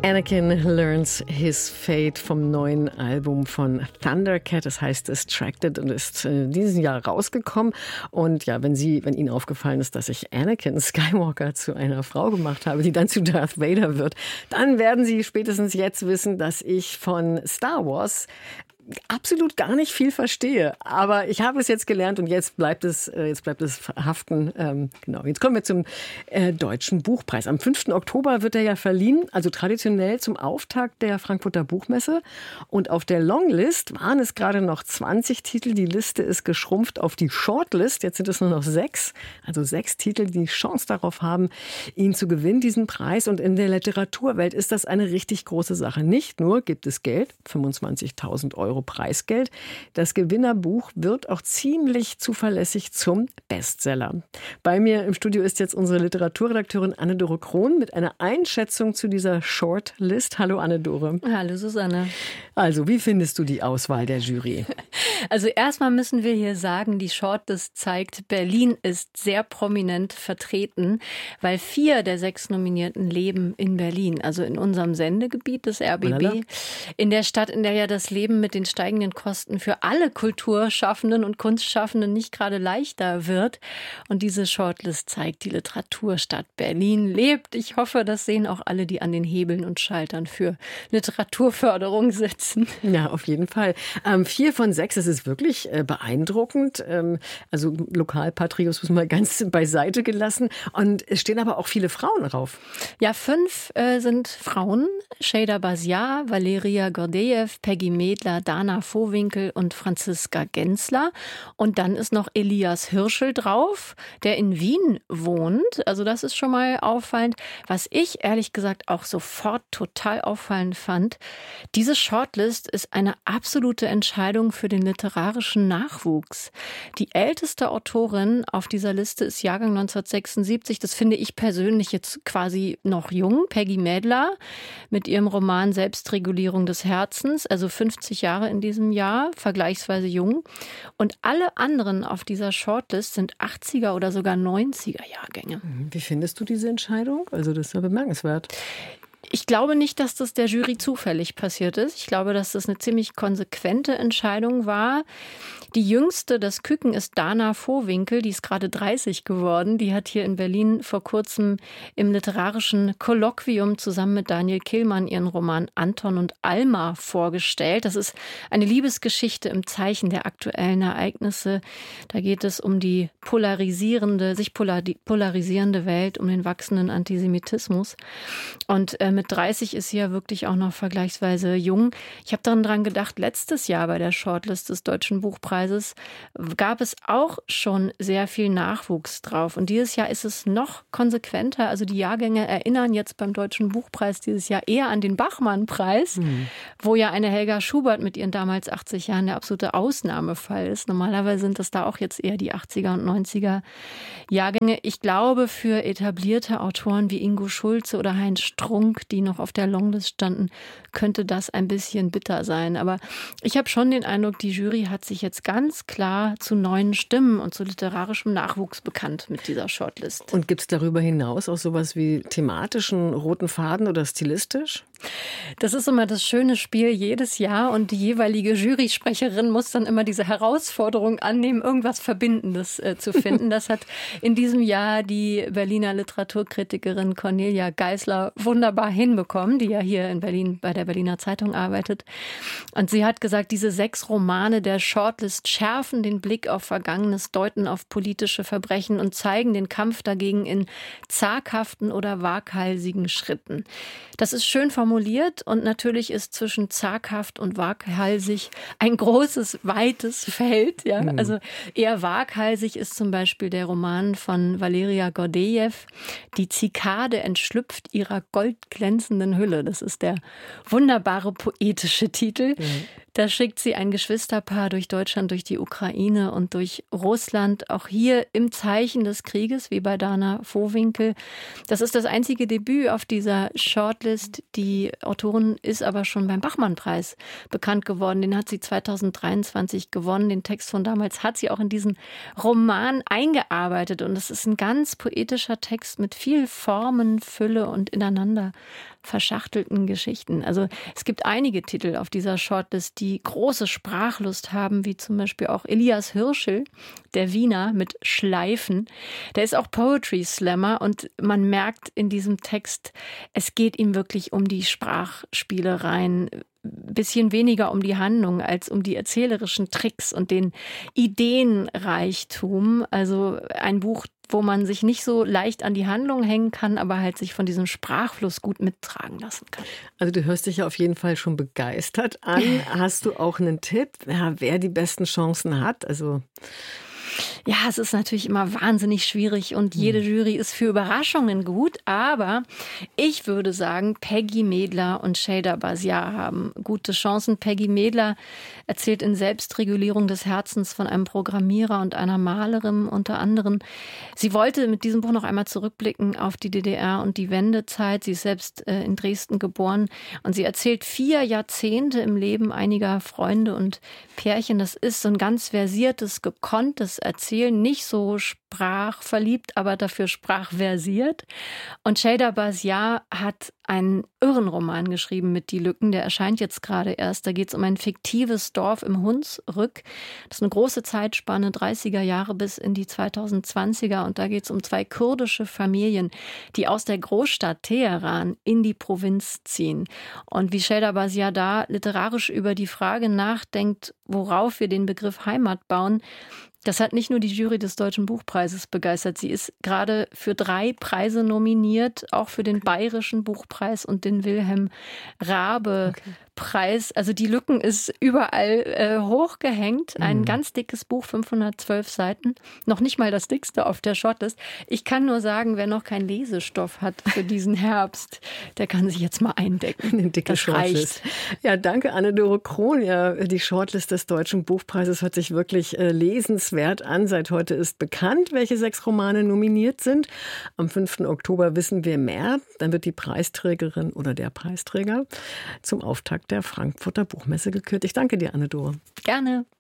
Anakin Learns His Fate vom neuen Album von Thundercat. Das heißt Distracted und ist dieses Jahr rausgekommen. Und ja, wenn Ihnen aufgefallen ist, dass ich Anakin Skywalker zu einer Frau gemacht habe, die dann zu Darth Vader wird, dann werden Sie spätestens jetzt wissen, dass ich von Star Wars absolut gar nicht viel verstehe. Aber ich habe es jetzt gelernt und jetzt bleibt es haften. Genau. Jetzt kommen wir zum Deutschen Buchpreis. Am 5. Oktober wird er ja verliehen, also traditionell zum Auftakt der Frankfurter Buchmesse. Und auf der Longlist waren es gerade noch 20 Titel. Die Liste ist geschrumpft auf die Shortlist. Jetzt sind es nur noch 6. Also 6 Titel, die Chance darauf haben, ihn zu gewinnen, diesen Preis. Und in der Literaturwelt ist das eine richtig große Sache. Nicht nur gibt es Geld, 25.000 Euro Preisgeld. Das Gewinnerbuch wird auch ziemlich zuverlässig zum Bestseller. Bei mir im Studio ist jetzt unsere Literaturredakteurin Anne-Dore Krohn mit einer Einschätzung zu dieser Shortlist. Hallo Anne-Dore. Hallo Susanne. Also, wie findest du die Auswahl der Jury? Also erstmal müssen wir hier sagen, die Shortlist zeigt, Berlin ist sehr prominent vertreten, weil 4 der 6 Nominierten leben in Berlin, also in unserem Sendegebiet des RBB, in der Stadt, in der ja das Leben mit den steigenden Kosten für alle Kulturschaffenden und Kunstschaffenden nicht gerade leichter wird. Und diese Shortlist zeigt, die Literaturstadt Berlin lebt. Ich hoffe, das sehen auch alle, die an den Hebeln und Schaltern für Literaturförderung sitzen. Ja, auf jeden Fall. 4 von 6, das ist wirklich beeindruckend. Also Lokalpatriotismus mal ganz beiseite gelassen. Und es stehen aber auch viele Frauen drauf. Ja, 5 sind Frauen. Şeyda Bazia, Valeria Gordejew, Peggy Medler, Dana Vohwinkel und Franziska Gensler. Und dann ist noch Elias Hirschel drauf, der in Wien wohnt. Also das ist schon mal auffallend. Was ich ehrlich gesagt auch sofort total auffallend fand, diese Shortlist ist eine absolute Entscheidung für den literarischen Nachwuchs. Die älteste Autorin auf dieser Liste ist Jahrgang 1976. Das finde ich persönlich jetzt quasi noch jung. Peggy Medler mit ihrem Roman Selbstregulierung des Herzens, also 50 Jahre in diesem Jahr, vergleichsweise jung. Und alle anderen auf dieser Shortlist sind 80er oder sogar 90er Jahrgänge. Wie findest du diese Entscheidung? Also das ist ja bemerkenswert. Ich glaube nicht, dass das der Jury zufällig passiert ist. Ich glaube, dass das eine ziemlich konsequente Entscheidung war. Die jüngste, das Küken, ist Dana Vohwinkel, die ist gerade 30 geworden. Die hat hier in Berlin vor kurzem im literarischen Kolloquium zusammen mit Daniel Kehlmann ihren Roman Anton und Alma vorgestellt. Das ist eine Liebesgeschichte im Zeichen der aktuellen Ereignisse. Da geht es um die polarisierende Welt, um den wachsenden Antisemitismus. Und mit 30 ist sie ja wirklich auch noch vergleichsweise jung. Ich habe daran gedacht, letztes Jahr bei der Shortlist des Deutschen Buchpreises gab es auch schon sehr viel Nachwuchs drauf. Und dieses Jahr ist es noch konsequenter. Also die Jahrgänge erinnern jetzt beim Deutschen Buchpreis dieses Jahr eher an den Bachmann-Preis, wo ja eine Helga Schubert mit ihren damals 80 Jahren der absolute Ausnahmefall ist. Normalerweise sind das da auch jetzt eher die 80er und 90er Jahrgänge. Ich glaube, für etablierte Autoren wie Ingo Schulze oder Heinz Strunk, die noch auf der Longlist standen, könnte das ein bisschen bitter sein. Aber ich habe schon den Eindruck, die Jury hat sich jetzt ganz klar zu neuen Stimmen und zu literarischem Nachwuchs bekannt mit dieser Shortlist. Und gibt es darüber hinaus auch sowas wie thematischen roten Faden oder stilistisch? Das ist immer das schöne Spiel jedes Jahr und die jeweilige Jurysprecherin muss dann immer diese Herausforderung annehmen, irgendwas Verbindendes zu finden. Das hat in diesem Jahr die Berliner Literaturkritikerin Cornelia Geisler wunderbar hinbekommen, die ja hier in Berlin bei der Berliner Zeitung arbeitet. Und sie hat gesagt, diese 6 Romane der Shortlist schärfen den Blick auf Vergangenes, deuten auf politische Verbrechen und zeigen den Kampf dagegen in zaghaften oder waghalsigen Schritten. Das ist schön formuliert und natürlich ist zwischen zaghaft und waghalsig ein großes, weites Feld. Ja? Also eher waghalsig ist zum Beispiel der Roman von Valeria Gordejew, Die Zikade entschlüpft ihrer goldglänzenden Hülle. Das ist der wunderbare poetische Titel. Da schickt sie ein Geschwisterpaar durch Deutschland, durch die Ukraine und durch Russland, auch hier im Zeichen des Krieges, wie bei Dana Vohwinkel. Das ist das einzige Debüt auf dieser Shortlist. Die Autorin ist aber schon beim Bachmann-Preis bekannt geworden. Den hat sie 2023 gewonnen. Den Text von damals hat sie auch in diesen Roman eingearbeitet. Und es ist ein ganz poetischer Text mit viel Formen, Fülle und ineinander verschachtelten Geschichten. Also es gibt einige Titel auf dieser Shortlist, die große Sprachlust haben, wie zum Beispiel auch Elias Hirschel, der Wiener mit Schleifen. Der ist auch Poetry Slammer und man merkt in diesem Text, es geht ihm wirklich um die Sprachspielereien, bisschen weniger um die Handlung als um die erzählerischen Tricks und den Ideenreichtum. Also ein Buch, wo man sich nicht so leicht an die Handlung hängen kann, aber halt sich von diesem Sprachfluss gut mittragen lassen kann. Also du hörst dich ja auf jeden Fall schon begeistert an. Hast du auch einen Tipp, wer die besten Chancen hat? Also ja, es ist natürlich immer wahnsinnig schwierig und jede Jury ist für Überraschungen gut, aber ich würde sagen, Peggy Medler und Sheyda Basiar haben gute Chancen. Peggy Medler erzählt in Selbstregulierung des Herzens von einem Programmierer und einer Malerin unter anderem. Sie wollte mit diesem Buch noch einmal zurückblicken auf die DDR und die Wendezeit. Sie ist selbst in Dresden geboren und sie erzählt 4 Jahrzehnte im Leben einiger Freunde und Pärchen. Das ist so ein ganz versiertes, gekonntes Erzählen, nicht so sprachverliebt, aber dafür sprachversiert. Und Sheyda Basiar hat einen irren Roman geschrieben mit Die Lücken, der erscheint jetzt gerade erst. Da geht es um ein fiktives Dorf im Hunsrück. Das ist eine große Zeitspanne, 30er Jahre bis in die 2020er. Und da geht es um 2 kurdische Familien, die aus der Großstadt Teheran in die Provinz ziehen. Und wie Sheyda Basiar da literarisch über die Frage nachdenkt, worauf wir den Begriff Heimat bauen, das hat nicht nur die Jury des Deutschen Buchpreises begeistert. Sie ist gerade für 3 Preise nominiert, auch für den Bayerischen Buchpreis und den Wilhelm Raabe Preis. Also Die Lücken ist überall hochgehängt. Ein ganz dickes Buch, 512 Seiten. Noch nicht mal das dickste auf der Shortlist. Ich kann nur sagen, wer noch keinen Lesestoff hat für diesen Herbst, der kann sich jetzt mal eindecken. Eine dicke Shortlist. Ja, danke Anne-Dore Krohn. Ja, die Shortlist des Deutschen Buchpreises hört sich wirklich lesenswert an. Seit heute ist bekannt, welche 6 Romane nominiert sind. Am 5. Oktober wissen wir mehr. Dann wird die Preisträgerin oder der Preisträger zum Auftakt der Frankfurter Buchmesse gekürt. Ich danke dir, Anne-Dore. Gerne.